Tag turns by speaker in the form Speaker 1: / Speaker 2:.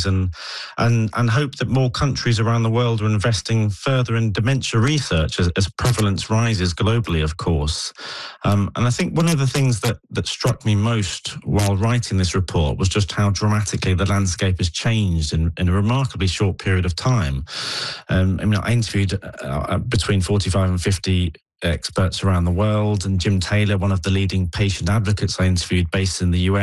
Speaker 1: studies, and hope that more countries around the world are investing further in dementia research as prevalence rises globally, of course. And I think one of the things that struck me most while writing this report was just how dramatically the landscape has changed in a remarkably short period of time. I interviewed between 45 and 50 experts around the world, and Jim Taylor, one of the leading patient advocates I interviewed based in the US,